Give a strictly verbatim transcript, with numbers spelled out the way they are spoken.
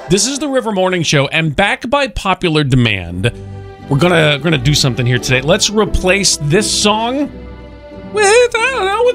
This is the River Morning Show, and back by popular demand, we're gonna gonna do something here today. Let's replace this song with, I don't know, with